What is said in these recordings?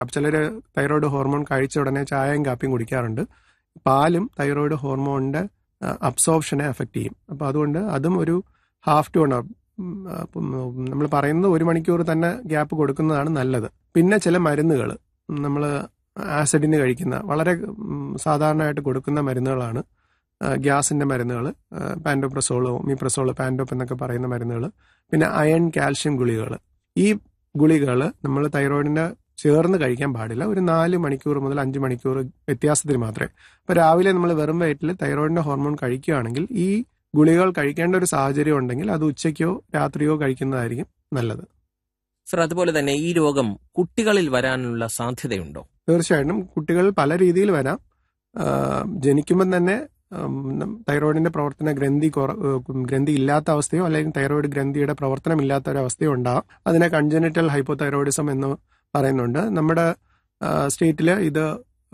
അപ്പം ചിലർ thyroid hormone കഴിച്ച ഉടനെ ചായയും കാപ്പിയും കുടിക്കാറുണ്ട്. പാലും തൈറോയ്ഡ് ഹോർമോണിന്റെ അബ്സോർപ്ഷനെ എഫക്റ്റ് ചെയ്യും. അപ്പോൾ അതുകൊണ്ട് അതും ഒരു ഹാഫ് ടു 1 hour, നമ്മൾ പറയുന്നത് 1 മണിക്കൂർ തന്നെ ഗ്യാപ്പ് കൊടുക്കുന്നതാണ് നല്ലത്. പിന്നെ ചില മരുന്നുകൾ നമ്മൾ ആസിഡിന് കഴിക്കുന്ന വളരെ സാധാരണയായിട്ട് കൊടുക്കുന്ന മരുന്നുകളാണ് ഗ്യാസിന്റെ മരുന്നുകൾ, പാൻഡോപ്രസോൾ, ഒമിപ്രസോൾ, പാൻഡോപ്പ് എന്നൊക്കെ പറയുന്ന മരുന്നുകൾ. പിന്നെ അയൺ, കാൽഷ്യം ഗുളികകൾ. ഈ ഗുളികകൾ നമ്മൾ തൈറോയിഡിന്റെ ചേർന്ന് കഴിക്കാൻ പാടില്ല. ഒരു 4 മണിക്കൂർ മുതൽ 5 മണിക്കൂർ വ്യത്യാസത്തിൽ മാത്രമേ. അപ്പോൾ രാവിലെ നമ്മൾ വെറും വയറ്റിൽ തൈറോയിഡിന്റെ ഹോർമോൺ കഴിക്കുകയാണെങ്കിൽ ഈ ഗുളികകൾ കഴിക്കേണ്ട ഒരു സാഹചര്യം ഉണ്ടെങ്കിൽ അത് ഉച്ചയ്ക്കോ രാത്രിയോ കഴിക്കുന്നതായിരിക്കും നല്ലത്. സർ, അതുപോലെ തന്നെ ഈ രോഗം കുട്ടികളിൽ വരാനുള്ള സാധ്യതയുണ്ടോ? തീർച്ചയായിട്ടും കുട്ടികൾ പല രീതിയിൽ വരാം. ജനിക്കുമ്പം തന്നെ തൈറോയിഡിന്റെ പ്രവർത്തന ഗ്രന്ഥി ഇല്ലാത്ത അവസ്ഥയോ അല്ലെങ്കിൽ തൈറോയിഡ് ഗ്രന്ഥിയുടെ പ്രവർത്തനം ഇല്ലാത്ത ഒരു അവസ്ഥയോ ഉണ്ടാകും. അതിനെ കൺജനിറ്റൽ ഹൈപ്പോതൈറോയിഡിസം എന്ന് പറയുന്നുണ്ട്. നമ്മുടെ സ്റ്റേറ്റിൽ ഇത്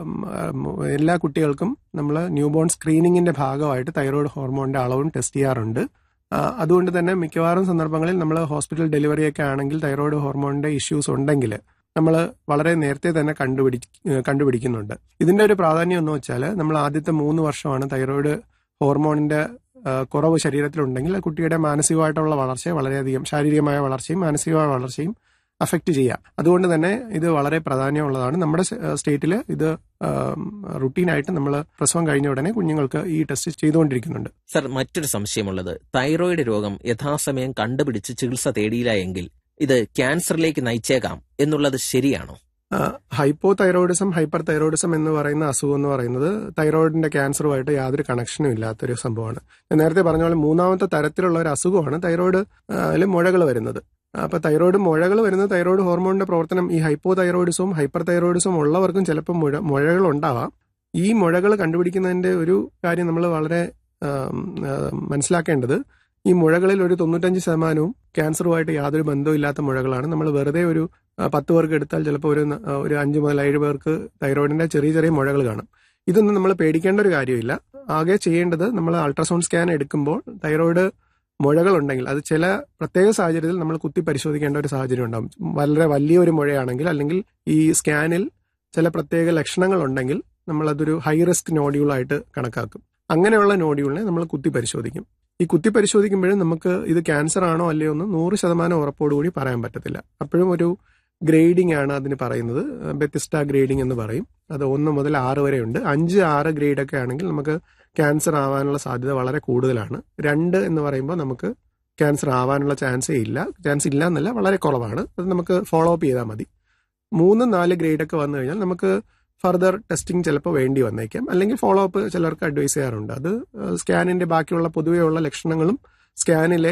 എല്ലാ കുട്ടികൾക്കും നമ്മൾ ന്യൂബോൺ സ്ക്രീനിങ്ങിന്റെ ഭാഗമായിട്ട് തൈറോയ്ഡ് ഹോർമോണിന്റെ അളവും ടെസ്റ്റ് ചെയ്യാറുണ്ട്. അതുകൊണ്ട് തന്നെ മിക്കവാറും സന്ദർഭങ്ങളിൽ നമ്മൾ ഹോസ്പിറ്റൽ ഡെലിവറിയൊക്കെ ആണെങ്കിൽ തൈറോയ്ഡ് ഹോർമോണിന്റെ ഇഷ്യൂസ് ഉണ്ടെങ്കിൽ നമ്മൾ വളരെ നേരത്തെ തന്നെ കണ്ടുപിടിക്കുന്നുണ്ട്. ഇതിന്റെ ഒരു പ്രാധാന്യം എന്ന് വെച്ചാൽ നമ്മൾ ആദ്യത്തെ 3 വർഷമാണ് തൈറോയ്ഡ് ഹോർമോണിന്റെ കുറവ് ശരീരത്തിലുണ്ടെങ്കിൽ കുട്ടിയുടെ മാനസികമായിട്ടുള്ള വളർച്ചയെ വളരെയധികം, ശാരീരികമായ വളർച്ചയും മാനസികമായ വളർച്ചയും അഫക്റ്റ് ചെയ്യാം. അതുകൊണ്ട് തന്നെ ഇത് വളരെ പ്രാധാന്യമുള്ളതാണ്. നമ്മുടെ സ്റ്റേറ്റിൽ ഇത് റുട്ടീനായിട്ട് നമ്മൾ പ്രസവം കഴിഞ്ഞ ഉടനെ കുഞ്ഞുങ്ങൾക്ക് ഈ ടെസ്റ്റ് ചെയ്തുകൊണ്ടിരിക്കുന്നുണ്ട്. സർ, മറ്റൊരു സംശയമുള്ളത്, തൈറോയിഡ് രോഗം യഥാസമയം കണ്ടുപിടിച്ച് ചികിത്സ തേടിയില്ല എങ്കിൽ ഇത് ക്യാൻസറിലേക്ക് നയിച്ചേക്കാം എന്നുള്ളത് ശരിയാണോ? ഹൈപ്പോ തൈറോയിഡിസം, ഹൈപ്പർ തൈറോയിഡിസം എന്ന് പറയുന്ന അസുഖം എന്ന് പറയുന്നത് തൈറോയിഡിന്റെ ക്യാൻസറുമായിട്ട് യാതൊരു കണക്ഷനും ഇല്ലാത്തൊരു സംഭവമാണ്. ഞാൻ നേരത്തെ പറഞ്ഞ പോലെ 3ാമത്തെ തരത്തിലുള്ള ഒരു അസുഖമാണ് തൈറോയിഡിൽ മുഴകൾ വരുന്നത്. അപ്പൊ തൈറോയിഡ് മുഴകൾ വരുന്നത് തൈറോയിഡ് ഹോർമോണിന്റെ പ്രവർത്തനം ഈ ഹൈപ്പോ തൈറോയിഡിസവും ഹൈപ്പർ തൈറോയിഡിസവും ഉള്ളവർക്കും ചിലപ്പോൾ മുഴകൾ ഉണ്ടാവാം. ഈ മുഴകൾ കണ്ടുപിടിക്കുന്നതിന്റെ ഒരു കാര്യം നമ്മൾ വളരെ മനസ്സിലാക്കേണ്ടത്, ഈ മുഴകളിൽ ഒരു 95% ക്യാൻസറുമായിട്ട് യാതൊരു ബന്ധമില്ലാത്ത മുഴകളാണ്. നമ്മൾ വെറുതെ ഒരു 10 പേർക്ക് എടുത്താൽ ചിലപ്പോൾ ഒരു 5 മുതൽ 7 പേർക്ക് തൈറോയിഡിന്റെ ചെറിയ ചെറിയ മുഴകൾ കാണും. ഇതൊന്നും നമ്മൾ പേടിക്കേണ്ട ഒരു കാര്യമില്ല. ആകെ ചെയ്യേണ്ടത് നമ്മൾ അൾട്രാസൗണ്ട് സ്കാൻ എടുക്കുമ്പോൾ തൈറോയിഡ് മുഴകൾ ഉണ്ടെങ്കിൽ അത് ചില പ്രത്യേക സാഹചര്യത്തിൽ നമ്മൾ കുത്തി പരിശോധിക്കേണ്ട ഒരു സാഹചര്യം ഉണ്ടാകും. വളരെ വലിയൊരു മുഴയാണെങ്കിൽ അല്ലെങ്കിൽ ഈ സ്കാനിൽ ചില പ്രത്യേക ലക്ഷണങ്ങൾ ഉണ്ടെങ്കിൽ നമ്മൾ അതൊരു ഹൈ റിസ്ക് നോഡ്യൂളായിട്ട് കണക്കാക്കും. അങ്ങനെയുള്ള നോഡ്യൂളിനെ നമ്മൾ കുത്തി പരിശോധിക്കും. ഈ കുത്തി പരിശോധിക്കുമ്പോഴും നമുക്ക് ഇത് ക്യാൻസർ ആണോ അല്ലയോ എന്ന് 100% ഉറപ്പോടുകൂടി പറയാൻ പറ്റത്തില്ല. അപ്പോഴും ഒരു ഗ്രേഡിംഗ് ആണ് അതിന് പറയുന്നത്. ബെത്തിസ്റ്റ ഗ്രേഡിംഗ് എന്ന് പറയും. അത് 1 മുതൽ 6 വരെ ഉണ്ട്. 5, 6 ഗ്രേഡൊക്കെ ആണെങ്കിൽ നമുക്ക് ക്യാൻസർ ആവാനുള്ള സാധ്യത വളരെ കൂടുതലാണ്. 2 എന്ന് പറയുമ്പോൾ നമുക്ക് ക്യാൻസർ ആവാനുള്ള ചാൻസ് ഇല്ല എന്നല്ല, വളരെ കുറവാണ്. അത് നമുക്ക് ഫോളോ അപ്പ് ചെയ്താൽ മതി. 3, 4 ഗ്രേഡൊക്കെ വന്നു കഴിഞ്ഞാൽ നമുക്ക് ഫർദർ ടെസ്റ്റിംഗ് ചിലപ്പോൾ വേണ്ടി വന്നേക്കാം. അല്ലെങ്കിൽ ഫോളോ അപ്പ് ചിലർക്ക് അഡ്വൈസ് ചെയ്യാറുണ്ട്. അത് സ്കാനിന്റെ ബാക്കിയുള്ള പൊതുവെയുള്ള ലക്ഷണങ്ങളും സ്കാനിലെ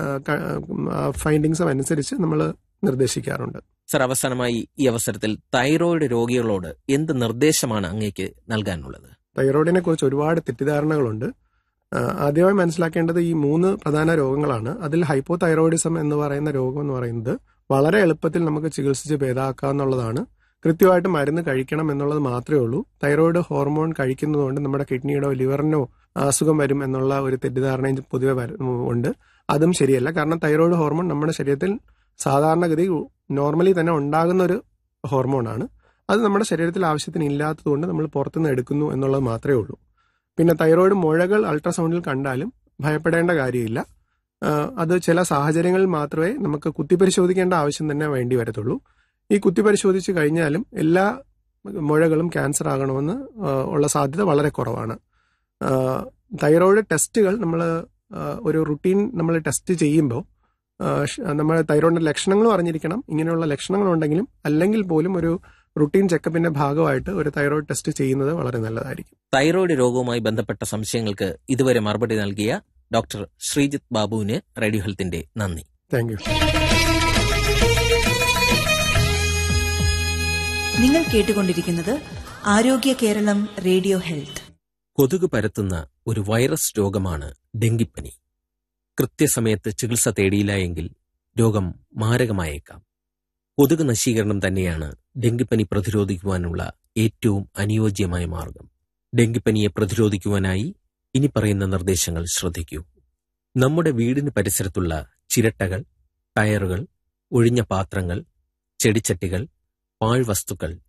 ഫൈൻഡിങ്സും അനുസരിച്ച് നമ്മൾ നിർദ്ദേശിക്കാറുണ്ട്. സർ, അവസാനമായി ഈ അവസരത്തിൽ തൈറോയിഡ് രോഗികളോട് എന്ത് നിർദ്ദേശമാണ് അങ്ങേക്ക് നൽകാനുള്ളത്? തൈറോയിഡിനെ കുറിച്ച് ഒരുപാട് തെറ്റിദ്ധാരണകളുണ്ട്. ആദ്യമായി മനസ്സിലാക്കേണ്ടത് ഈ 3 പ്രധാന രോഗങ്ങളാണ്. അതിൽ ഹൈപ്പോ തൈറോയിഡിസം എന്ന് പറയുന്ന രോഗം എന്ന് പറയുന്നത് വളരെ എളുപ്പത്തിൽ നമുക്ക് ചികിത്സിച്ച് ഭേദമാക്കാവുന്നതാണ്. കൃത്യമായിട്ട് മരുന്ന് കഴിക്കണം എന്നുള്ളത് മാത്രമേ ഉള്ളൂ. തൈറോയിഡ് ഹോർമോൺ കഴിക്കുന്നതുകൊണ്ട് നമ്മുടെ കിഡ്നിയുടോ ലിവറിനോ അസുഖം വരും എന്നുള്ള ഒരു തെറ്റിദ്ധാരണയും പൊതുവെ ഉണ്ട്. അതും ശരിയല്ല. കാരണം തൈറോയിഡ് ഹോർമോൺ നമ്മുടെ ശരീരത്തിൽ സാധാരണഗതി നോർമലി തന്നെ ഉണ്ടാകുന്ന ഒരു ഹോർമോണാണ്. അത് നമ്മുടെ ശരീരത്തിൽ ആവശ്യത്തിന് ഇല്ലാത്തതുകൊണ്ട് നമ്മൾ പുറത്തുനിന്ന് എടുക്കുന്നു എന്നുള്ളത് മാത്രമേ ഉള്ളൂ. പിന്നെ തൈറോയിഡ് മുഴകൾ അൾട്രാസൗണ്ടിൽ കണ്ടാലും ഭയപ്പെടേണ്ട കാര്യമില്ല. അത് ചില സാഹചര്യങ്ങളിൽ മാത്രമേ നമുക്ക് കുത്തിപ്പരിശോധിക്കേണ്ട ആവശ്യം തന്നെ വേണ്ടി വരത്തുള്ളൂ. ഈ കുത്തിപ്പരിശോധിച്ച് കഴിഞ്ഞാലും എല്ലാ മുഴകളും ക്യാൻസർ ആകണമെന്ന് ഉള്ള സാധ്യത വളരെ കുറവാണ്. തൈറോയിഡ് ടെസ്റ്റുകൾ നമ്മൾ ഒരു റുട്ടീൻ നമ്മൾ ടെസ്റ്റ് ചെയ്യുമ്പോൾ നമ്മൾ തൈറോയിഡിന്റെ ലക്ഷണങ്ങളും അറിഞ്ഞിരിക്കണം. ഇങ്ങനെയുള്ള ലക്ഷണങ്ങളുണ്ടെങ്കിലും അല്ലെങ്കിൽ പോലും ഒരു റുട്ടീൻ ചെക്കപ്പിന്റെ ഭാഗമായിട്ട് ഒരു തൈറോയിഡ് ടെസ്റ്റ് ചെയ്യുന്നത് വളരെ നല്ലതായിരിക്കും. തൈറോയിഡ് രോഗവുമായി ബന്ധപ്പെട്ട സംശയങ്ങൾക്ക് ഇതുവരെ മറുപടി നൽകിയ ഡോക്ടർ ശ്രീജിത്ത് ബാബുവിന് റേഡിയോ ഹെൽത്തിന്റെ നന്ദി. Thank you. നിങ്ങൾ കേട്ടുകൊണ്ടിരിക്കുന്നത് ആരോഗ്യ കേരളം റേഡിയോ ഹെൽത്ത്. കൊതുക് പരത്തുന്ന ഒരു വൈറസ് രോഗമാണ് ഡെങ്കിപ്പനി. കൃത്യസമയത്ത് ചികിത്സ തേടിയില്ല എങ്കിൽ രോഗം മാരകമായേക്കാം. കൊതുക് നശീകരണം തന്നെയാണ് ഡെങ്കിപ്പനി പ്രതിരോധിക്കുവാനുള്ള ഏറ്റവും അനുയോജ്യമായ മാർഗം. ഡെങ്കിപ്പനിയെ പ്രതിരോധിക്കുവാനായി ഇനി പറയുന്ന നിർദ്ദേശങ്ങൾ ശ്രദ്ധിക്കൂ. നമ്മുടെ വീടിന് പരിസരത്തുള്ള ചിരട്ടകൾ, ടയറുകൾ, ഒഴിഞ്ഞ പാത്രങ്ങൾ, ചെടിച്ചട്ടികൾ, പാഴ്വസ്തുക്കൾ